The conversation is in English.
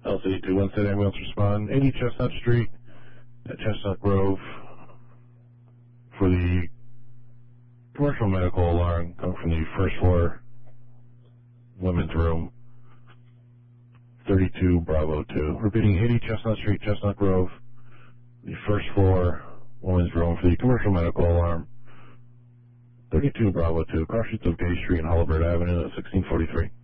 LC2 Winston ambulance respond. 80 Chestnut Street at Chestnut Grove for the commercial medical alarm coming from the first floor women's room. 32 Bravo 2. Repeating, 80 Chestnut Street, Chestnut Grove, the first floor women's room for the commercial medical alarm. 32 Bravo 2, cross streets of Gay Street and Holabird Avenue at 1643.